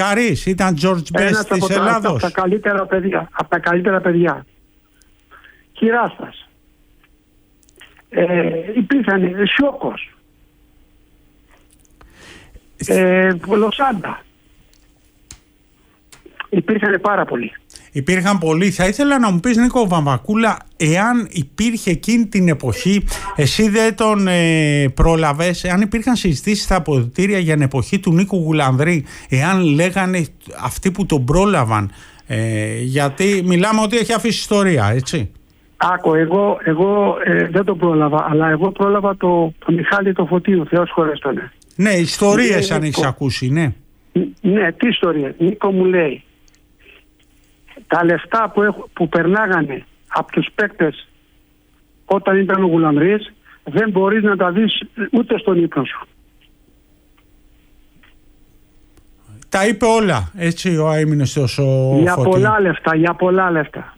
Μακαρής, ήταν George Best της Ελλάδος. Από τα καλύτερα παιδιά. Κυράστας. Υπήρχαν Σιώκος. Λοσάντα. Υπήρχαν πάρα πολλοί. Υπήρχαν πολλοί. Θα ήθελα να μου πεις, Νίκο Βαμβακούλα, εάν υπήρχε εκείνη την εποχή, εσύ δεν τον πρόλαβες, εάν υπήρχαν συζητήσεις στα αποδυτήρια για την εποχή του Νίκου Γουλανδρή, εάν λέγανε αυτοί που τον πρόλαβαν, γιατί μιλάμε ότι έχει αφήσει ιστορία, έτσι. Άκου, εγώ δεν τον πρόλαβα, αλλά εγώ πρόλαβα το Μιχάλη το Φωτίου, Θεός χωρέστονε. Ναι, ιστορίες αν έχεις ακούσει, ναι. Ναι, τι ιστορία. Νίκο μου λέει, τα λεφτά που περνάγανε από τους παίκτες όταν ήταν ο Γουλανδρής δεν μπορείς να τα δεις ούτε στον ύπνο σου. Τα είπε όλα, έτσι ο αείμνηστος τόσο για Φωτίου. Για πολλά λεφτά.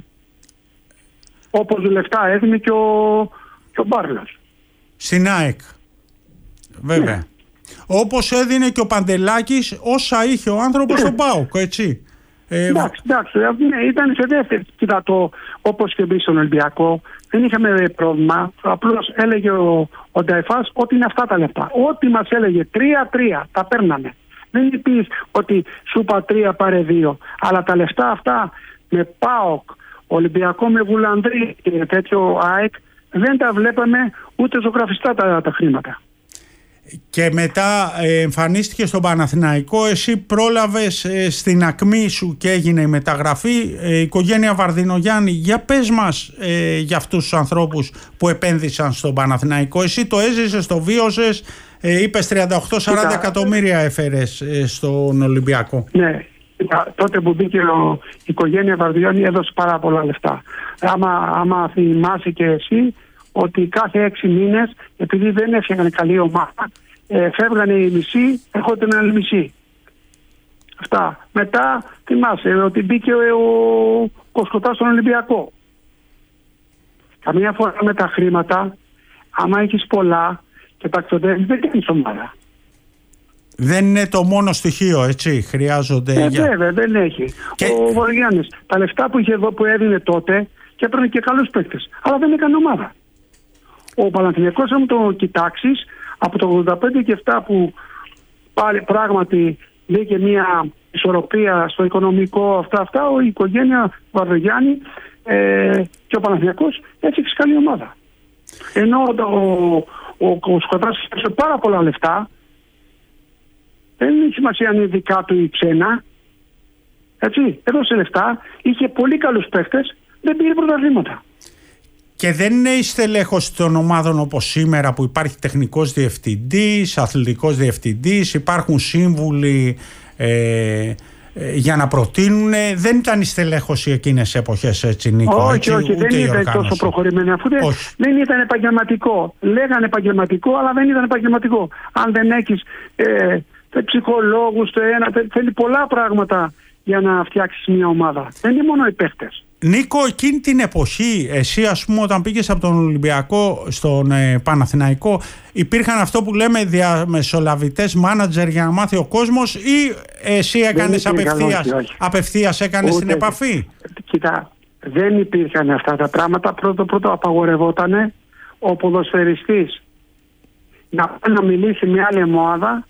Όπως λεφτά έδινε και ο Μπάρλος. Στην ΑΕΚ, βέβαια. Ναι. Όπως έδινε και ο Παντελάκης όσα είχε ο άνθρωπος στον ΠΑΟΚ, έτσι. Εντάξει, ναι, ήταν σε δεύτερη. Κοίτα, όπως και εμείς στον Ολυμπιακό, δεν είχαμε πρόβλημα. Απλώς έλεγε ο Νταϊφάς ότι είναι αυτά τα λεφτά. Ό,τι μας έλεγε 3-3, τα παίρναμε. Δεν είπες ότι σου είπα 3, πάρε 2. Αλλά τα λεφτά αυτά με ΠΑΟΚ, Ολυμπιακό με Γουλανδρή και τέτοιο ΑΕΚ, δεν τα βλέπαμε ούτε ζωγραφιστά τα χρήματα. Και μετά εμφανίστηκε στον Παναθηναϊκό, εσύ πρόλαβες στην ακμή σου και έγινε η μεταγραφή, η οικογένεια Βαρδινογιάννη. Για πες μας για αυτούς τους ανθρώπους που επένδυσαν στον Παναθηναϊκό. Εσύ το έζησες, το βίωσες, είπες 38-40 εκατομμύρια έφερες στον Ολυμπιακό. Ναι, τότε που μπήκε η οικογένεια Βαρδινογιάννη έδωσε πάρα πολλά λεφτά. Άμα θυμάσαι και εσύ, ότι κάθε 6 μήνες, επειδή δεν έφτιαχνε καλή ομάδα, φεύγανε οι μισοί, έρχονταν άλλοι μισοί. Αυτά. Μετά θυμάσαι ότι μπήκε ο Κοσκοτάς στον Ολυμπιακό. Καμία φορά με τα χρήματα, άμα έχεις πολλά και τα ξοδεύεις, δεν κάνεις ομάδα. Δεν είναι το μόνο στοιχείο, έτσι, χρειάζονται... Βέβαια, δεν έχει. Και... Ο Βορειάννης, τα λεφτά που είχε εδώ που έδινε τότε και έπαιρνε και καλούς παίκτες, αλλά δεν έκανε ομάδα. Ο Παναθηναϊκός, αν το κοιτάξεις, από το 85 και 7 που πάλι πράγματι μπήκε μια ισορροπία στο οικονομικό αυτά, η οικογένεια Βαρδογιάννη και ο Παναθηναϊκός έφτιαξε καλή ομάδα. Ενώ ο Σκοτάς έφτιαξε πάρα πολλά λεφτά, δεν έχει σημασία αν είναι δικά του ή ξένα, έτσι, έδωσε λεφτά, είχε πολύ καλούς παίχτες, δεν πήρε πρωταθλήματα. Και δεν είναι η στελέχωση των ομάδων όπως σήμερα που υπάρχει τεχνικός διευθυντής, αθλητικός διευθυντής, υπάρχουν σύμβουλοι για να προτείνουν. Δεν ήταν η στελέχωση εκείνες εποχές, έτσι, Νίκο? Όχι, δεν ήταν τόσο προχωρημένη, αφού δεν ήταν επαγγελματικό. Λέγανε επαγγελματικό, αλλά δεν ήταν επαγγελματικό. Αν δεν έχεις ψυχολόγους, θέλει πολλά πράγματα για να φτιάξεις μια ομάδα. Δεν είναι μόνο οι παίχτες. Νίκο, εκείνη την εποχή, εσύ ας πούμε όταν πήγες από τον Ολυμπιακό στον Παναθηναϊκό, υπήρχαν αυτό που λέμε διαμεσολαβητές, μάνατζερ για να μάθει ο κόσμος, ή εσύ έκανες απευθείας έκανες την επαφή? Κοίτα, δεν υπήρχαν αυτά τα πράγματα. Πρώτο απαγορευότανε ο ποδοσφαιριστής να πάει να μιλήσει με άλλη ομάδα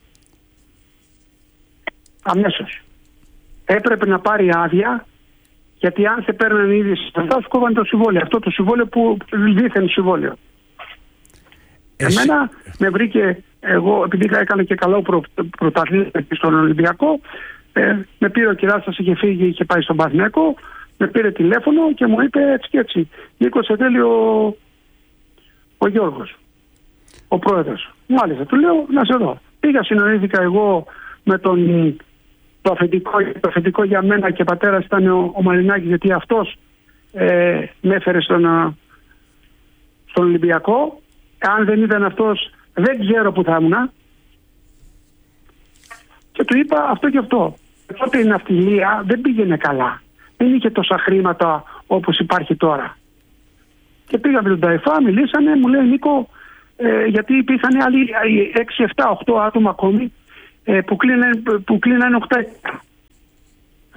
αμέσως. Έπρεπε να πάρει άδεια, γιατί αν σε παίρνανε ήδη αυτά, σου κόβανε το συμβόλαιο. Αυτό το συμβόλαιο που δίθεν συμβόλαιο. Εμένα με βρήκε, εγώ επειδή έκανα και καλό πρωταθλητή στον Ολυμπιακό, με πήρε ο Κυράστας, είχε φύγει, είχε πάει στον Παναθηναϊκό, με πήρε τηλέφωνο και μου είπε έτσι και έτσι. Νίκο, σε θέλει ο Γιώργος, ο πρόεδρος. Μάλιστα, του λέω να σε δω. Πήγα, συνοήθηκα εγώ με τον... Το αφεντικό για μένα και πατέρας ήταν ο Μαρινάκης, γιατί αυτός με έφερε στον Ολυμπιακό. Αν δεν ήταν αυτός, δεν ξέρω που θα ήμουν. Και του είπα αυτό και αυτό. Τότε η ναυτιλία δεν πήγαινε καλά. Δεν είχε τόσα χρήματα όπως υπάρχει τώρα. Και πήγα με τον Ταϊφά, μιλήσανε, μου λέει Νίκο, γιατί υπήρχαν άλλοι 6, 7, 8 άτομα ακόμη που κλείνανε 8.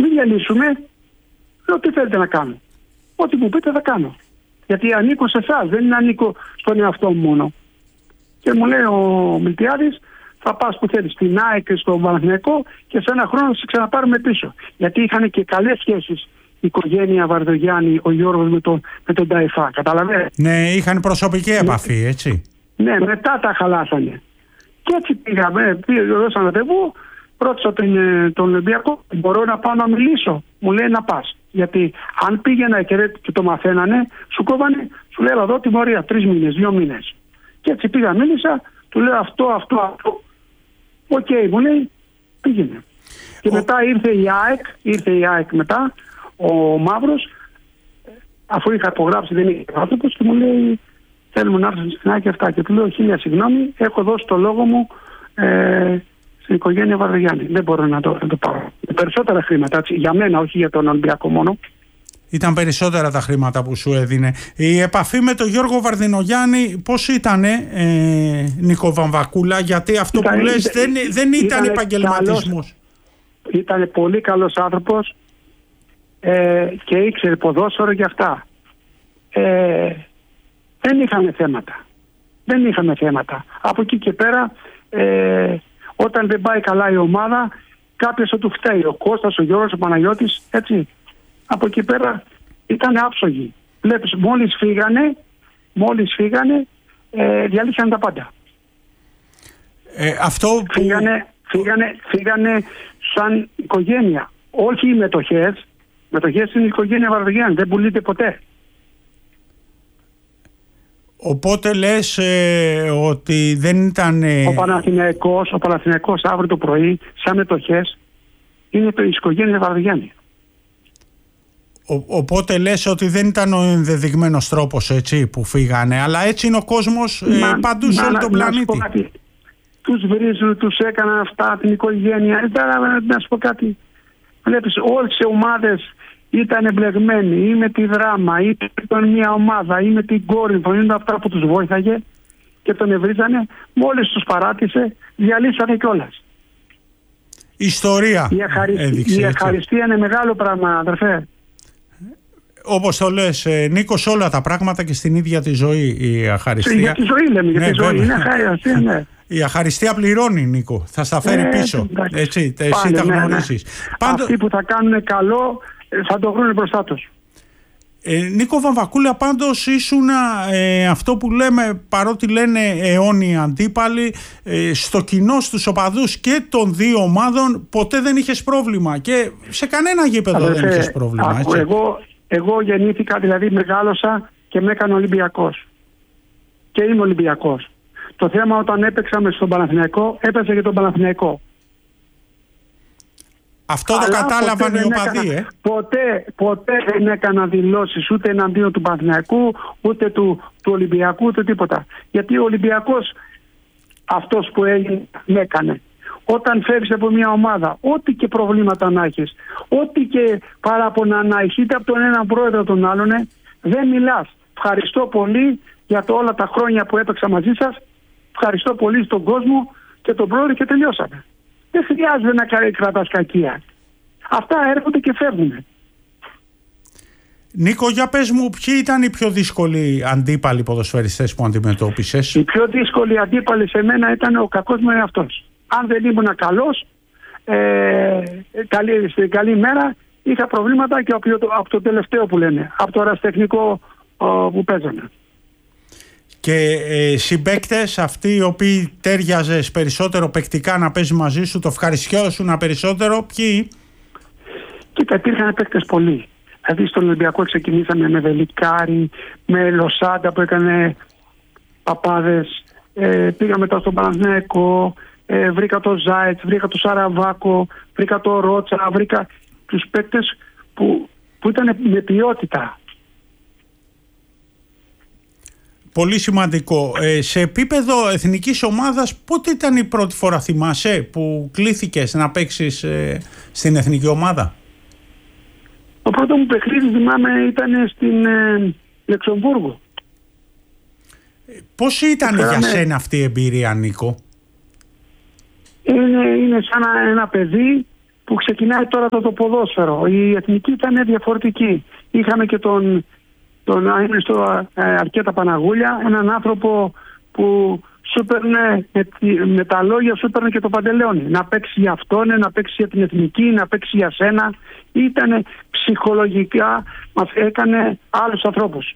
μην διαλύσουμε. Λέω, τι θέλετε να κάνω? Ό,τι μου πείτε θα κάνω. Γιατί ανήκω σε εσάς, δεν ανήκω στον εαυτό μου μόνο. Και μου λέει ο Μιλτιάδης, θα πας που θέλεις, στην ΑΕΚ, στον Παναθηναϊκό, και σε ένα χρόνο θα σε ξαναπάρουμε πίσω. Γιατί είχαν και καλές σχέσεις η οικογένεια Βαρδογιάννη, ο Γιώργος με τον Ταϊφά. Καταλαβαίνετε. Ναι, είχαν προσωπική επαφή, έτσι. Ναι, μετά τα χαλάσανε. Και έτσι πήγαμε, δώσαν ραντεβού, ρώτησα τον Ολυμπιακό, μπορώ να πάω να μιλήσω? Μου λέει να πας. Γιατί αν πήγαινα και το μαθαίνανε, σου κόβανε, σου λέει εδώ τιμωρία 3 μήνες, 2 μήνες. Και έτσι πήγα, μίλησα, του λέω αυτό. Οκ, μου λέει, πήγαινε. Και μετά ήρθε η ΑΕΚ μετά, ο Μαύρος, αφού είχα υπογράψει, δεν είχε άνθρωπος, και μου λέει, θέλουμε να έρθουν στην ΑΕΚ και αυτά. Και του λέω, 1000 συγγνώμη, έχω δώσει το λόγο μου στην οικογένεια Βαρδογιάννη. Δεν μπορώ να το πάρω. Περισσότερα χρήματα, έτσι, για μένα, όχι για τον Ολυμπιακό μόνο. Ήταν περισσότερα τα χρήματα που σου έδινε. Η επαφή με τον Γιώργο Βαρδινογιάννη πώς ήτανε, Νίκο Βαμβακούλα? Γιατί αυτό που λες δεν ήταν επαγγελματισμός. Ήταν πολύ καλός άνθρωπος και ήξερε ποδόσφαιρο και αυτά. Δεν είχαμε θέματα. Από εκεί και πέρα, όταν δεν πάει καλά η ομάδα, κάποιος θα του φταίει. Ο Κώστας, ο Γιώργος, ο Παναγιώτης, έτσι. Από εκεί πέρα ήταν άψογοι. Βλέπεις, μόλις φύγανε, διαλύσαν τα πάντα. Αυτό που... Φύγανε σαν οικογένεια. Όχι οι μετοχές. Μετοχές είναι η οικογένεια Βαρδογιάννη. Δεν πουλείται ποτέ. Οπότε λες ότι δεν ήταν... Ο Παναθηναϊκός αύριο το πρωί, σαν μετοχές, είναι η οικογένεια Βαρδογιάννη. Οπότε λες ότι δεν ήταν ο ενδεδειγμένος τρόπος, έτσι, που φύγανε, αλλά έτσι είναι ο κόσμος παντού σε όλο τον πλανήτη. Τους βρίζουν, τους έκαναν αυτά, την οικογένεια. Να σου πω κάτι. Βλέπεις, όλες οι ομάδες ήταν εμπλεγμένοι, ή με τη Δράμα, ή με μια ομάδα, ή με την Κόρινθο, είναι αυτά που τους βόηθαγε και τον ευρίζανε. Μόλις τους παράτησε, διαλύσανε κιόλας. Ιστορία έδειξε. Η ευχαριστία είναι μεγάλο πράγμα, αδερφέ. Όπως το λες, Νίκο, σε όλα τα πράγματα και στην ίδια τη ζωή η αχαριστία. Για τη ζωή λέμε, για τη ζωή. Είναι αχαριστία, ναι. Η αχαριστία πληρώνει, Νίκο. Θα στα φέρει πίσω. Έτσι, εσύ τα γνωρίζεις. Αυτοί που θα κάνουν καλό θα το βρουν μπροστά τους. Νίκο Βαμβακούλα, πάντως ήσουν αυτό που λέμε, παρότι λένε αιώνιοι αντίπαλοι, στο κοινό, στους οπαδούς και των δύο ομάδων ποτέ δεν είχες πρόβλημα και σε κανένα γήπεδο δεν είχες πρόβλημα. Έτσι. Εγώ γεννήθηκα, δηλαδή μεγάλωσα και με έκανε Ολυμπιακός. Και είμαι Ολυμπιακός. Το θέμα όταν έπαιξαμε στον Παναθηναϊκό, έπαιξε και τον Παναθηναϊκό. Αυτό το κατάλαβαν οι οπαδοί, Ποτέ δεν έκανα δηλώσεις ούτε εναντίον του Παναθηναϊκού, ούτε του Ολυμπιακού, ούτε τίποτα. Γιατί ο Ολυμπιακός, αυτός που έγινε, με έκανε. Όταν φεύγεις από μια ομάδα, ό,τι και προβλήματα να έχεις, ό,τι και παράπονα να έχεις, είτε από τον έναν πρόεδρο τον άλλον, δεν μιλάς. Ευχαριστώ πολύ για όλα τα χρόνια που έπαιξα μαζί σας. Ευχαριστώ πολύ στον κόσμο και τον πρόεδρο και τελειώσαμε. Δεν χρειάζεται να κρατάς κακία. Αυτά έρχονται και φεύγουν. Νίκο, για πες μου, ποιοι ήταν οι πιο δύσκολοι αντίπαλοι ποδοσφαιριστές που αντιμετώπισες? Οι πιο δύσκολοι αντίπαλοι σε μένα ήταν ο κακός μου εαυτός. Αν δεν ήμουν καλός, στην καλή μέρα, είχα προβλήματα και από το τελευταίο που λένε, από το αεραστεχνικό που παίζανε. Και συμπαίκτες, αυτοί οι οποίοι τέριαζες περισσότερο παικτικά να παίζει μαζί σου, το ευχαριστιώσουν περισσότερο, ποιοι? Κοίτα, υπήρχαν παίκτες πολλοί. Δηλαδή στον Ολυμπιακό ξεκινήσαμε με Βελικάρη, με Λοσάντα που έκανε παπάδες. Πήγα μετά στον Παναθηναϊκό, βρήκα το Ζάιτς, βρήκα το Σαραβάκο, βρήκα το Ρότσα, βρήκα τους παίκτες που ήταν με ποιότητα. Πολύ σημαντικό. Σε επίπεδο εθνικής ομάδας, πότε ήταν η πρώτη φορά, θυμάσαι, που κλήθηκες να παίξεις στην εθνική ομάδα? Το πρώτο μου παιχνίδι, θυμάμαι, ήταν στην Λεξεμβούργο. Πώς ήταν για σένα αυτή η εμπειρία, Νίκο? Είναι σαν ένα παιδί που ξεκινάει τώρα το ποδόσφαιρο. Η εθνική ήταν διαφορετική. Είχαμε και τον αείμνηστο Αρκέτα Παναγούλια, έναν άνθρωπο που σου παίρνε με τα λόγια, σου παίρνε και το παντελόνι. Να παίξει για αυτόν, να παίξει για την εθνική, να παίξει για σένα. Ήτανε ψυχολογικά, μας έκανε άλλους ανθρώπους.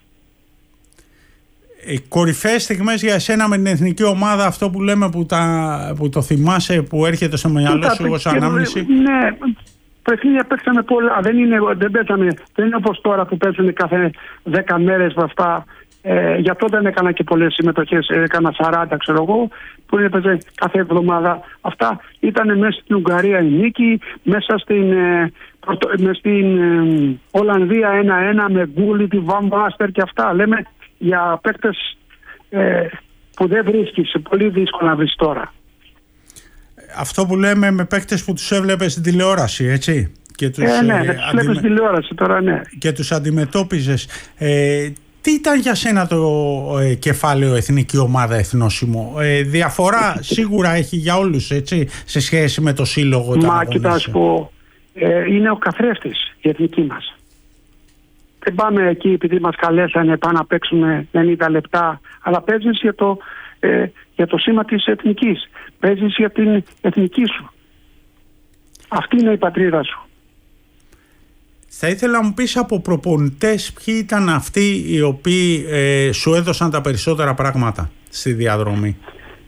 Οι κορυφαίες στιγμές για εσένα με την εθνική ομάδα, αυτό που λέμε που το θυμάσαι, που έρχεται στο μυαλό σου ως ανάμνηση? Ναι, παιχνίδια παίξαμε πολλά. Δεν είναι όπως τώρα που παίζουν κάθε 10 μέρες με αυτά. Για τότε δεν έκανα και πολλές συμμετοχές, έκανα 40 ξέρω εγώ, που έπαιζε κάθε εβδομάδα. Αυτά ήταν μέσα στην Ουγγαρία η νίκη, μέσα στην Ολλανδία 1-1 με Γκούλι, τη Βαν Μπάστερ και αυτά. Λέμε για παίκτες που δεν βρίσκεις, πολύ δύσκολο να βρεις τώρα. Αυτό που λέμε με παίκτες που τους έβλεπες στην τηλεόραση, έτσι? Και τους, ναι, τους βλέπεις στην τηλεόραση τώρα, ναι. Και τους αντιμετώπιζες. Τι ήταν για σένα το κεφάλαιο εθνική ομάδα εθνόσημο? Διαφορά σίγουρα έχει για όλους, έτσι, σε σχέση με το σύλλογο? Μα κοιτάς πω, είναι ο καθρέφτης η εθνική μας. Δεν πάμε εκεί επειδή μας καλέσανε πάνω να παίξουμε 90 λεπτά, αλλά παίζεις για το σήμα της εθνικής. Παίζεις για την εθνική σου. Αυτή είναι η πατρίδα σου. Θα ήθελα να μου πεις από προπονητές ποιοι ήταν αυτοί οι οποίοι σου έδωσαν τα περισσότερα πράγματα στη διαδρομή?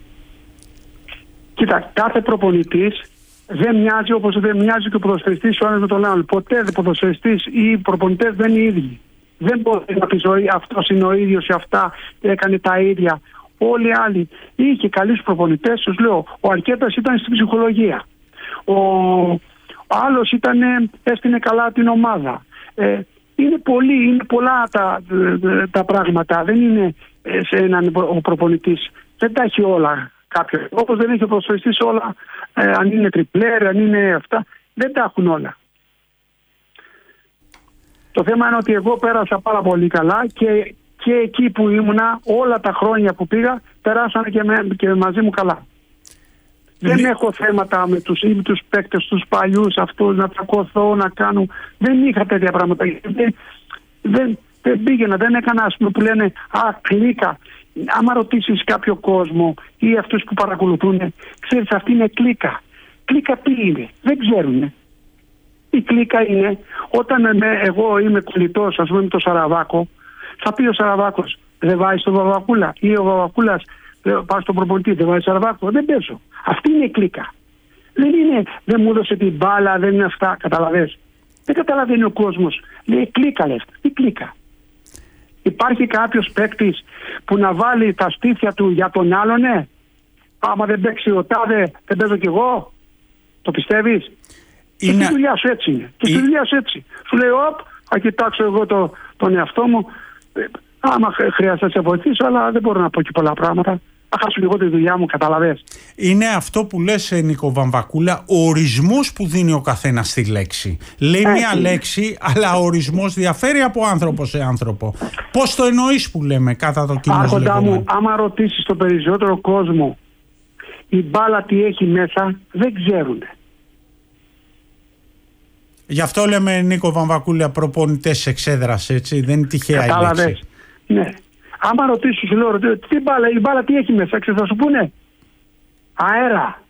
Κοίτα, κάθε προπονητής δεν μοιάζει όπως δεν μοιάζει και ο ποδοσφαιριστής ο ένας με τον άλλον. Ποτέ ο ποδοσφαιριστής ή οι προπονητές δεν είναι οι ίδιοι. Δεν μπορεί να πει αυτός είναι ο ίδιος ή αυτά έκανε τα ίδια. Όλοι οι άλλοι. Είχε καλούς προπονητές, τους λέω. Ο Αρκέτας ήταν στην ψυχολογία. Ο άλλος έστεινε καλά την ομάδα. Είναι πολλά τα πράγματα. Δεν είναι σε έναν ο προπονητής. Δεν τα έχει όλα κάποιος. Όπως δεν έχει ο ποδοσφαιριστής όλα, αν είναι τριπλέρ, αν είναι αυτά, δεν τα έχουν όλα. Το θέμα είναι ότι εγώ πέρασα πάρα πολύ καλά και εκεί που ήμουνα, όλα τα χρόνια που πήγα, περάσανε και μαζί μου καλά. Δεν έχω θέματα με τους παίκτες, τους παλιούς αυτούς, να τσακωθώ, να κάνω. Δεν είχα τέτοια πράγματα. Δεν πήγαινα, δεν έκανα, ας πούμε, που λένε κλίκα. Άμα ρωτήσεις κάποιο κόσμο ή αυτούς που παρακολουθούν, ξέρεις, αυτή είναι κλίκα. Κλίκα τι είναι? Δεν ξέρουν. Η κλίκα είναι όταν εγώ είμαι κολλητός, ας πούμε, με το Σαραβάκο, θα πει ο Σαραβάκος, δεν βάζει τον Βαβακούλα, ή ο Βαβακούλας πάει στον προπονητή, δεν βάζει Σαραβάκο, δεν παίζω. Αυτή είναι η κλίκα. Δεν μου έδωσε την μπάλα, δεν είναι αυτά, καταλαβες. Δεν καταλαβαίνει ο κόσμος. Λέει κλίκα, λες. Τι κλίκα? Υπάρχει κάποιος παίκτης που να βάλει τα στήθια του για τον άλλον, ναι? Άμα δεν παίξει ο τάδε, δεν παίζω κι εγώ. Το πιστεύεις? Και στη δουλειά σου έτσι είναι. Και στη δουλειά σου έτσι. Σου λέει, θα κοιτάξω εγώ τον εαυτό μου. Άμα χρειάζεται να σε βοηθήσω, αλλά δεν μπορώ να πω και πολλά πράγματα. Θα χάσω λίγο τη δουλειά μου, καταλαβες. Είναι αυτό που λες, Νίκο Βαμβακούλα, ο ορισμός που δίνει ο καθένας στη λέξη. Λέει μία λέξη, αλλά ο ορισμός διαφέρει από άνθρωπο σε άνθρωπο. Πώς το εννοείς που λέμε κατά το κοινό λεγόμενο? Μου, άμα ρωτήσεις τον περισσότερο κόσμο η μπάλα τι έχει μέσα, δεν ξέρουν. Γι' αυτό λέμε, Νίκο Βαμβακούλα, προπονητές εξέδρας, έτσι, δεν είναι τυχαία η λέξη. Ναι. Άμα ρωτήσεις, σου λέω, η μπάλα τι έχει μέσα, θα σου πούνε αέρα.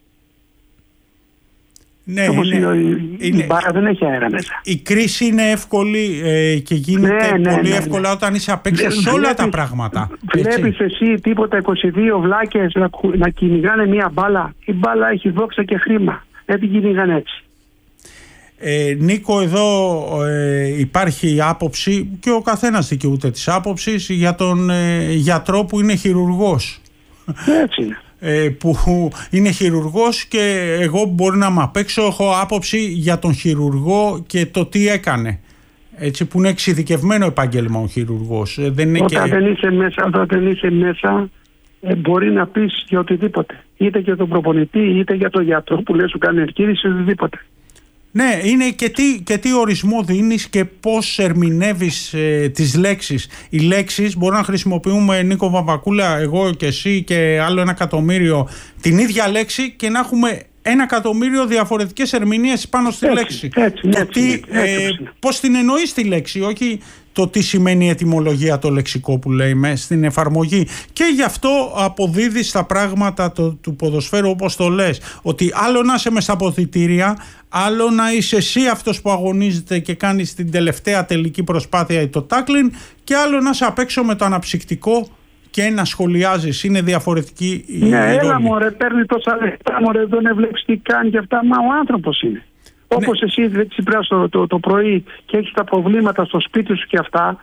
Ναι, η μπάλα δεν έχει αέρα μέσα. Η κρίση είναι εύκολη και γίνεται πολύ εύκολα όταν είσαι απ' έξω σε όλα τα πράγματα. Βλέπεις εσύ τίποτα 22 βλάκες να κυνηγάνε μια μπάλα? Η μπάλα έχει δόξα και χρήμα. Δεν την κυνηγάνε έτσι. Νίκο, εδώ υπάρχει άποψη και ο καθένας δικαιούται της άποψης για τον γιατρό που είναι χειρουργός. Έτσι είναι. Που είναι χειρουργός και εγώ μπορεί να μ' απέξω, έχω άποψη για τον χειρουργό και το τι έκανε. Έτσι, που είναι εξειδικευμένο επάγγελμα ο χειρουργός. Δεν είναι όταν δεν είσαι μέσα μπορεί να πεις για οτιδήποτε. Είτε για τον προπονητή, είτε για τον γιατρό που λέει σου κάνει εγχείρηση, οτιδήποτε. Ναι, είναι και τι ορισμό δίνεις και πώς ερμηνεύεις τις λέξεις. Οι λέξεις μπορεί να χρησιμοποιούμε, Νίκο Βαμβακούλα, εγώ και εσύ και άλλο 1 εκατομμύριο την ίδια λέξη και να έχουμε 1.000.000 διαφορετικές ερμηνείες πάνω στη λέξη. Πώς την εννοείς τη λέξη, όχι το τι σημαίνει ετυμολογία το λεξικό που λέμε στην εφαρμογή. Και γι' αυτό αποδίδεις τα πράγματα του ποδοσφαίρου όπως το λες, ότι άλλο να είσαι μες στα αποδυτήρια, άλλο να είσαι εσύ αυτός που αγωνίζεται και κάνεις την τελευταία τελική προσπάθεια ή το tackling, και άλλο να είσαι απ' έξω με το αναψυκτικό και να σχολιάζεις. Είναι διαφορετική η ρόλη. Ναι, έλα μωρέ, παίρνει τόσα λεφτά, μωρέ, δεν βλέπεις τι κάνει και αυτά, μα ο άνθρωπος είναι. Όπως εσύ δεν ξυπνάς το πρωί και έχεις τα προβλήματα στο σπίτι σου και αυτά,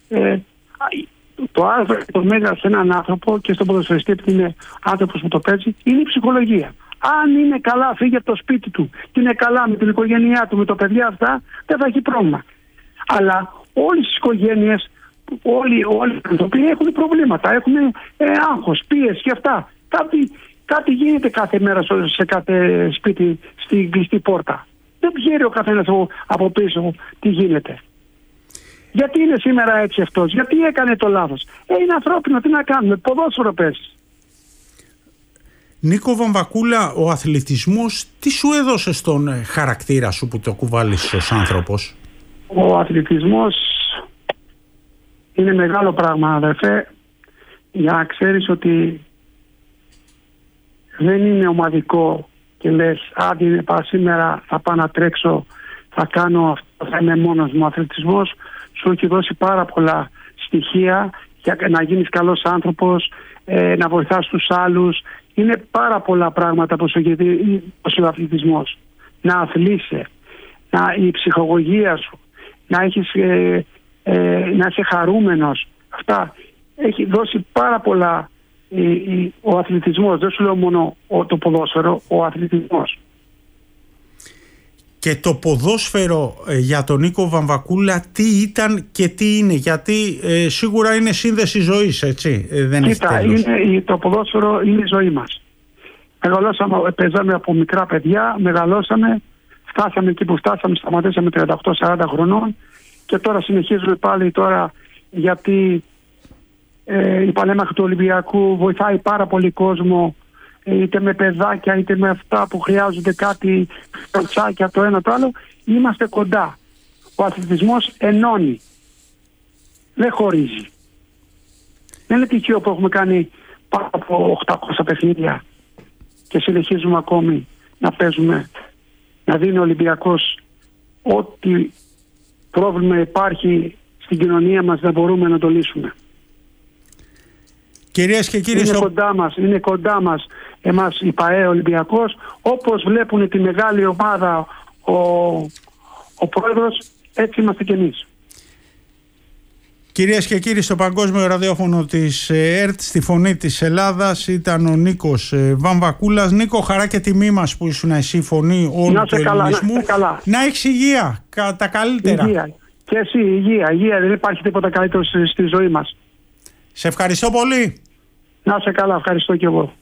το άλφα και το μέγα σε έναν άνθρωπο και στον ποδοσφαιριστή που είναι άνθρωπος που το παίζει, είναι η ψυχολογία. Αν είναι καλά, φύγει από το σπίτι του και είναι καλά με την οικογένειά του, με τα παιδιά αυτά, δεν θα έχει πρόβλημα. Αλλά όλες τις οικογένειες, όλοι οι άνθρωποι έχουν προβλήματα, έχουν άγχος, πίεση και αυτά. Κάτι γίνεται κάθε μέρα σε κάθε σπίτι, στην κλειστή πόρτα. Δεν ξέρει ο καθένας από πίσω τι γίνεται. Γιατί είναι σήμερα έτσι αυτός, γιατί έκανε το λάθος. Είναι ανθρώπινο, τι να κάνουμε, ποδόσφαιρο παίζεις. Νίκο Βαμβακούλα, ο αθλητισμός τι σου έδωσε στον χαρακτήρα σου που το κουβάλεις ως άνθρωπος? Ο αθλητισμός είναι μεγάλο πράγμα, αδερφέ, για να ξέρεις ότι δεν είναι ομαδικό και λες άντε σήμερα θα πάω να τρέξω, θα κάνω αυτό, θα είμαι μόνος μου. Ο αθλητισμός σου έχει δώσει πάρα πολλά στοιχεία για να γίνεις καλός άνθρωπος, να βοηθάς τους άλλους. Είναι πάρα πολλά πράγματα που σου έχει ο αθλητισμός. Να αθλείσαι, η ψυχολογία σου, να είσαι χαρούμενος. Αυτά έχει δώσει πάρα πολλά ο αθλητισμός. Δεν σου λέω μόνο το ποδόσφαιρο, ο αθλητισμός. Και το ποδόσφαιρο για τον Νίκο Βαμβακούλα τι ήταν και τι είναι? Γιατί σίγουρα είναι σύνδεση ζωής, έτσι, δεν έχει τέλος. Το ποδόσφαιρο είναι η ζωή μας. Παίζαμε από μικρά παιδιά, μεγαλώσαμε, φτάσαμε εκεί που φτάσαμε, σταματήσαμε 38-40 χρονών και τώρα συνεχίζουμε πάλι τώρα, γιατί η παλέμαχη του Ολυμπιακού βοηθάει πάρα πολύ κόσμο, είτε με παιδάκια είτε με αυτά που χρειάζονται κάτι, πετσάκια, το ένα το άλλο. Είμαστε κοντά. Ο αθλητισμός ενώνει, δεν χωρίζει. Δεν είναι τυχαίο που έχουμε κάνει πάνω από 800 παιχνίδια και συνεχίζουμε ακόμη να παίζουμε, να δίνει ο Ολυμπιακός ό,τι πρόβλημα υπάρχει στην κοινωνία μας, δεν μπορούμε να το λύσουμε. Κυρίες και κύριοι, είναι κοντά μας εμάς η ΠΑΕ Ολυμπιακός, όπως βλέπουν τη μεγάλη ομάδα ο πρόεδρος, έτσι είμαστε κι εμείς. Κυρίες και κύριοι, στο παγκόσμιο ραδιόφωνο της ΕΡΤ, στη Φωνή της Ελλάδας, ήταν ο Νίκος Βαμβακούλας. Νίκο, χαρά και τιμή μας που ήσουν εσύ φωνή όλου του ελληνισμού. Να έχεις υγεία, τα καλύτερα. Υγεία. Και εσύ, υγεία. Δεν υπάρχει τίποτα καλύτερο στη ζωή μας. Σε ευχαριστώ πολύ. Να είσαι καλά, ευχαριστώ και εγώ.